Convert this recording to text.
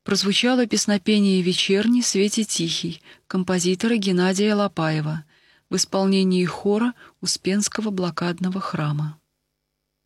прозвучало песнопение «Вечерний, свете тихий» композитора Геннадия Лопаева в исполнении хора Успенского блокадного храма.